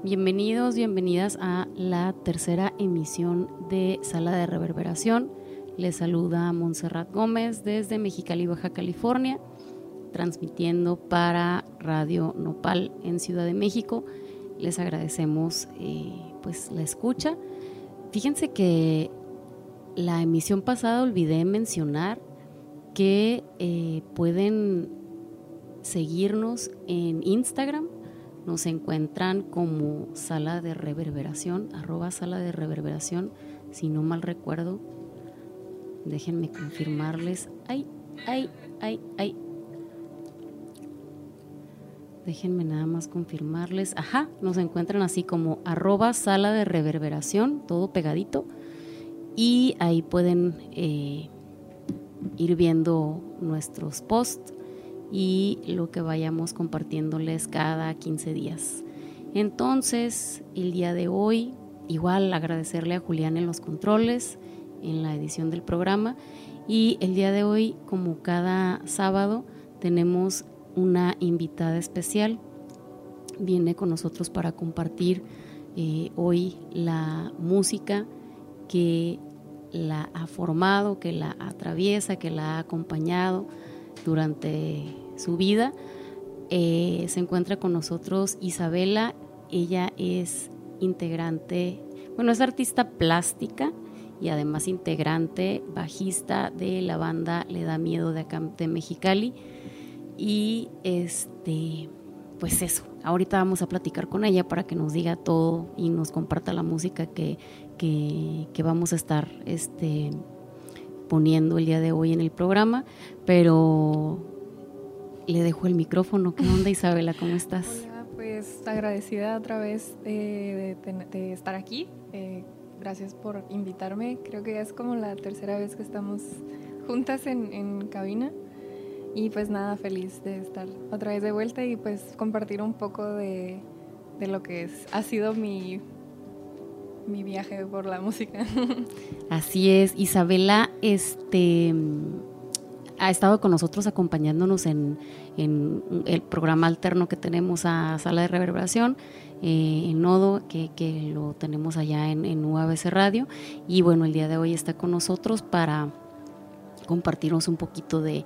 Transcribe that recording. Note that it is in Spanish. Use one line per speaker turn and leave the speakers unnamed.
Bienvenidos, bienvenidas a la tercera emisión de Sala de Reverberación. Les saluda Montserrat Gómez desde Mexicali, Baja California, transmitiendo para Radio Nopal en Ciudad de México. Les agradecemos pues la escucha. Fíjense que la emisión pasada olvidé mencionar que pueden seguirnos en Instagram. Nos encuentran como Sala de Reverberación, @Sala de Reverberación, si no mal recuerdo. Déjenme confirmarles. ¡Ay! Déjenme nada más confirmarles. Ajá, nos encuentran así como @Sala de Reverberación, todo pegadito. Y ahí pueden ir viendo nuestros posts y lo que vayamos compartiéndoles cada 15 días. Entonces, el día de hoy, igual agradecerle a Julián en los controles, en la edición del programa. Y el día de hoy, como cada sábado, tenemos una invitada especial. Viene con nosotros para compartir hoy la música que la ha formado, que la atraviesa, que la ha acompañado durante su vida. Se encuentra con nosotros Isabela. Ella es integrante, es artista plástica y además integrante, bajista de la banda Le Da Miedo de acá de Mexicali. Y pues eso, ahorita vamos a platicar con ella para que nos diga todo y nos comparta la música que vamos a estar poniendo el día de hoy en el programa, pero le dejo el micrófono. ¿Qué onda, Isabela? ¿Cómo estás?
Hola, pues agradecida otra vez de estar aquí. Gracias por invitarme. Creo que ya es como la tercera vez que estamos juntas en cabina. Y pues nada, feliz de estar otra vez de vuelta y pues compartir un poco de lo que ha sido mi viaje por la música.
Así es, Isabela ha estado con nosotros acompañándonos en el programa alterno que tenemos a Sala de Reverberación, en Nodo, que lo tenemos allá en UABC Radio. Y bueno, el día de hoy está con nosotros para compartirnos un poquito de